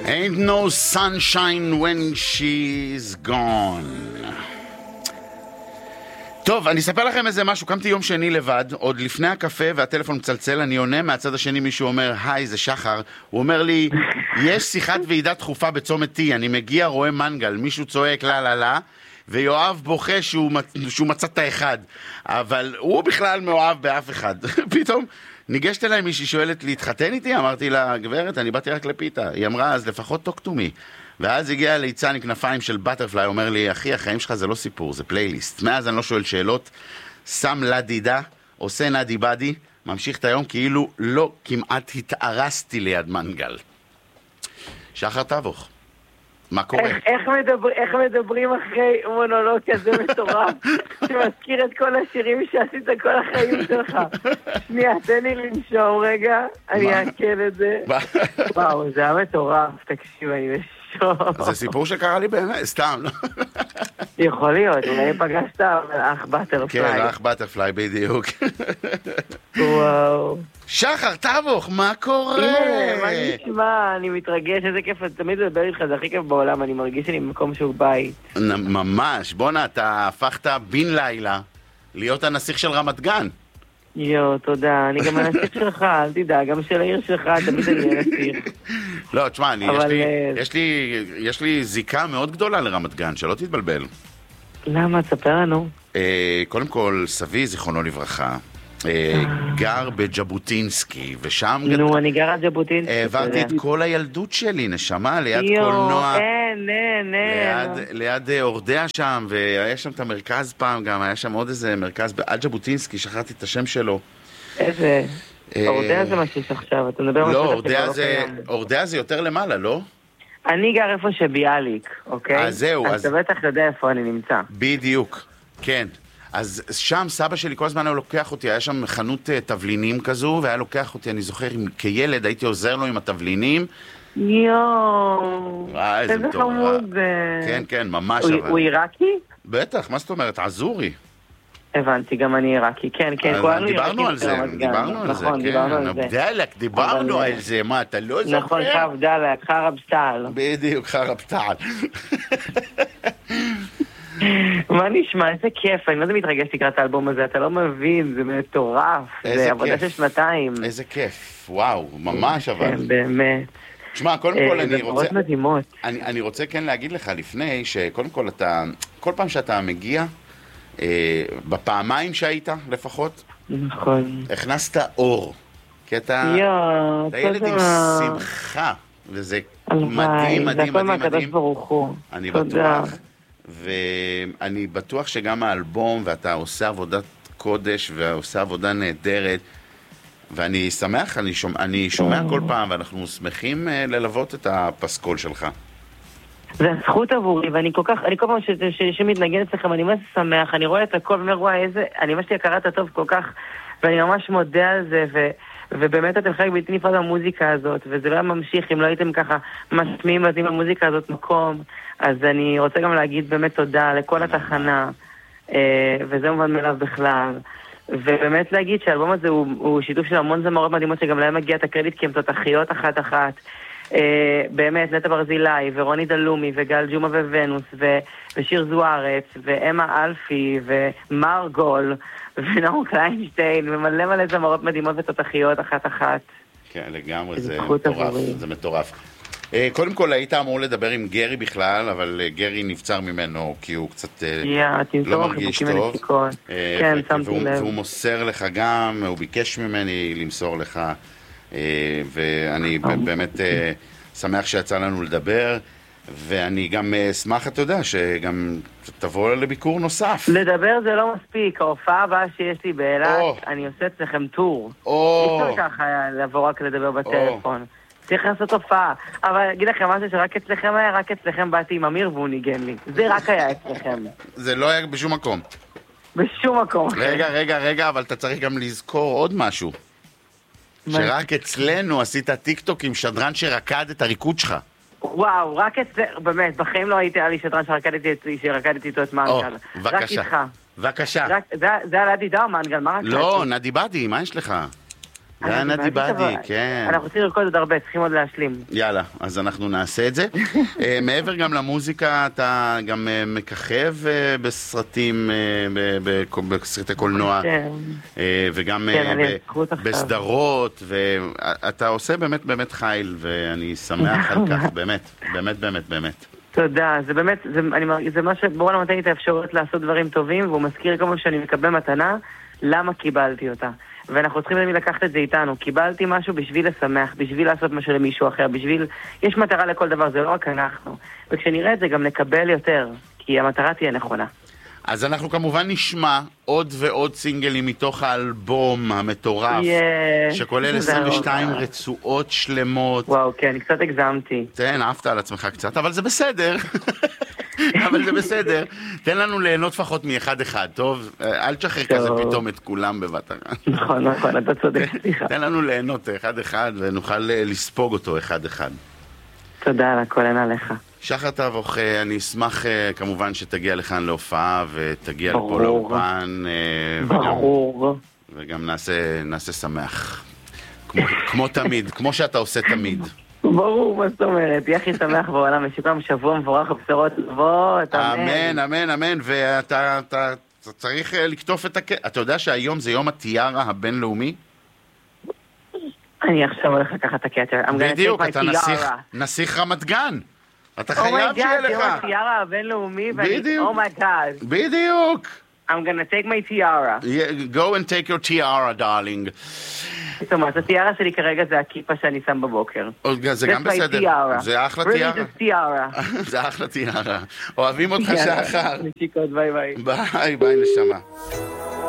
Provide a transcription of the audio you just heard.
Ain't no sunshine when she's gone. טוב, אני אספר לכם איזה משהו. קמתי יום שני לבד, עוד לפני הקפה והטלפון מצלצל, אני עונה, מהצד השני מישהו אומר, היי, זה שחר. הוא אומר לי, יש שיחת ועידת דחופה בצומת T, אני מגיע, רואה מנגל, מישהו צועק לה לה לה, ויואב בוכה שהוא מצא את האחד, אבל הוא בכלל מאוהב באף אחד. פתאום ניגשת אליי מישהי שואלת להתחתן איתי, אמרתי לה, גברת, אני באתי רק לפיתה. היא אמרה, אז לפחות talk to me. ואז הגיע ליצן עם כנפיים של בטרפליי, אומר לי, אחי, החיים שלך זה לא סיפור, זה פלייליסט. מאז אני לא שואל שאלות, שם לה דידה, עושה נדי בדי, ממשיך את היום כאילו לא כמעט התארסתי ליד מנגל. שחר תבוך, מה קורה? איך מדברים אחרי מונולוג כזה מטורף, שמזכיר את כל השירים שעשית כל החיים שלך? שנייה, תן לי לנשום רגע, אני אעכל את זה. וואו, זה היה מטורף, תקשיב, אני בשוק. זה סיפור שקרה לי באמת, סתם, לא? יכול להיות, אולי פגשת אח בטרפליי. כן, אח בטרפליי, בדיוק. וואו. שחר תבוך, מה קורה? מה נשמע? אני מתרגש, איזה כיף, תמיד לדבר איתך, זה הכי כיף בעולם, אני מרגיש שאני במקום שהוא בית. ממש, בונה, אתה הפכת בן לילה להיות הנסיך של רמת גן. יו, תודה, אני גם הנסיך שלך, אל תדע, גם של העיר שלך, תמיד אני הנסיך. לא, תשמע, יש לי זיקה מאוד גדולה לרמת גן, שלא תתבלבל. למה? תספר לנו. קודם כל, סבי, זיכרונו לברכה, גר בג'בוטינסקי, ושם... נו, אני גר על ג'בוטינסקי. העברתי את כל הילדות שלי, נשמה, ליד קולנוע. ליד אורדיה שם, והיה שם את המרכז פעם גם, היה שם עוד איזה מרכז, על ג'בוטינסקי, שכחתי את השם שלו. איזה? אורדיה זה מה שיש עכשיו, אתה מדבר מה אורדיה זה יותר למעלה, לא? אני גר איפה שביאליק, אוקיי? אז זהו. אז אתה בטח יודע איפה אני נמצא. בדיוק, כן. אז שם סבא שלי כל הזמן היה לוקח אותי, היה שם חנות תבלינים כזו, והיה לוקח אותי, אני זוכר, כילד הייתי עוזר לו עם התבלינים. יואו, איזה חמוד זה. כן, כן, ממש. הוא עיראקי? בטח, מה זאת אומרת? עזורי. הבנתי, גם אני עיראקי, כן, כן. דיברנו על זה, דיברנו על זה, מה, אתה לא זוכר? נכון, חב דלק, חרב סטל. בדיוק, חרב סטל. מה נשמע? איזה כיף, אני לא יודע מתרגש לקראת האלבום הזה, אתה לא מבין, זה מטורף, זה עבודה של שנתיים. איזה כיף, וואו, ממש אבל. כן, באמת. תשמע, קודם כל אני רוצה כן להגיד לך לפני, שקודם כל אתה, כל פעם שאתה מגיע, בפעמיים שהיית לפחות, נכון. הכנסת אור, כי אתה ילד עם שמחה, וזה מדהים, מדהים, מדהים. אני בטוח. ואני בטוח שגם האלבום, ואתה עושה עבודת קודש ועושה עבודה נהדרת, ואני שמח, אני שומע כל פעם, ואנחנו שמחים ללוות את הפסקול שלך. זה זכות עבורי, ואני כל פעם שמתנגן אצלכם, אני ממש שמח, אני רואה את הכל, ואומר, וואי, אני ממש הכרת הטוב כל כך, ואני ממש מודה על זה, ובאמת אתם חלק בלתי נפרד במוזיקה הזאת, וזה לא ממשיך אם לא הייתם ככה משמיעים עם המוזיקה הזאת מקום. אז אני רוצה גם להגיד באמת תודה לכל התחנה, וזה מובן מאליו בכלל. ובאמת להגיד שהאלבום הזה הוא שיתוף של המון זמרות מדהימות, שגם להם מגיע את הקרדיט כי הם תותחיות אחת. באמת, נטע ברזילי, ורוני דלומי, וגל ג'ומה וונוס, ושיר זוארץ, ואמה אלפי, ומרגול, ונאור קליינשטיין, ומלא זמרות מדהימות ותותחיות אחת. כן, לגמרי, זה מטורף, זה מטורף. קודם כל היית אמור לדבר עם גרי בכלל, אבל גרי נבצר ממנו כי הוא קצת לא מרגיש טוב. כן, שמתי לב. והוא מוסר לך גם, הוא ביקש ממני למסור לך, ואני באמת שמח שיצא לנו לדבר, ואני גם אשמח, אתה יודע, שגם תבוא לביקור נוסף. לדבר זה לא מספיק, ההופעה הבאה שיש לי באילת, אני עושה אצלכם טור. אי אפשר ככה לבוא רק לדבר בטלפון. צריך לעשות הופעה, אבל אגיד לכם משהו שרק אצלכם היה, רק אצלכם באתי עם אמיר והוא ניגן לי. זה רק היה אצלכם. זה לא היה בשום מקום. בשום מקום. רגע, אבל אתה צריך גם לזכור עוד משהו. שרק אצלנו עשית טיקטוק עם שדרן שרקד את הריקוד שלך. וואו, רק אצלנו, באמת, בחיים לא הייתי לי שדרן שרקדתי איתו את מנגל. רק איתך. בבקשה. זה היה נדי דר מנגל, מה רקדתי? לא, נדי בדי, מה יש לך? זה נדי באדי, כן. אנחנו צריכים לרקוד עוד הרבה, צריכים עוד להשלים. יאללה, אז אנחנו נעשה את זה. מעבר גם למוזיקה, אתה גם מככב בסרטים, בסרטי קולנוע, וגם בסדרות, ואתה עושה באמת באמת חיל, ואני שמח על כך, באמת, באמת, באמת, באמת. תודה, זה באמת, זה מה שבורא נותן לי את האפשרות לעשות דברים טובים, והוא מזכיר כמו שאני מקבל מתנה, למה קיבלתי אותה. ואנחנו צריכים תמיד לקחת את זה איתנו. קיבלתי משהו בשביל לשמח, בשביל לעשות משהו למישהו אחר, בשביל... יש מטרה לכל דבר, זה לא רק אנחנו. וכשנראה את זה גם נקבל יותר, כי המטרה תהיה נכונה. אז אנחנו כמובן נשמע עוד ועוד סינגלים מתוך האלבום המטורף, שכולל 22 רצועות שלמות. וואו, כן, קצת הגזמתי. תן, עפת על עצמך קצת, אבל זה בסדר. אבל זה בסדר. תן לנו ליהנות פחות מאחד, טוב? אל תשחרר כזה פתאום את כולם בבת אחת. נכון, נכון, אתה צודק, סליחה. תן לנו ליהנות אחד ונוכל לספוג אותו אחד. תודה על הכל, אין עליך. שחר תבוך, אני אשמח כמובן שתגיע לכאן להופעה ותגיע לפה לאופן. ברור. וגם נעשה שמח. כמו תמיד, כמו שאתה עושה תמיד. ברור, מה זאת אומרת? תהיה הכי שמח בעולם, ושיקום שבוע מבורך ובשורות טובות, אמן. אמן, אמן, ואתה צריך לקטוף את אתה יודע שהיום זה יום הטיארה הבינלאומי? אני עכשיו הולך לקחת את הכתר. בדיוק, אתה נסיך רמת גן. אתה חייב שיהיה לך. יום הטיארה הבינלאומי, ואני, אומייגאד. בדיוק. I'm gonna take my tiara. Go and take your tiara, darling. זאת אומרת, הטיארה שלי כרגע זה הכיפה שאני שם בבוקר. זה גם בסדר. זה אחלה טיארה. זה אחלה טיארה. אוהבים אותך שחר. נשיקות, ביי ביי. ביי, ביי נשמה.